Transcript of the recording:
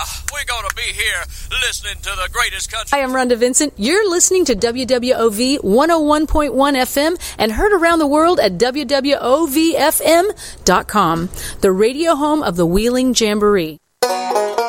we're going to be here listening to the greatest country. Hi, I'm Rhonda Vincent. You're listening to WWOV 101.1 FM and heard around the world at WWOVFM.com, the radio home of the Wheeling Jamboree.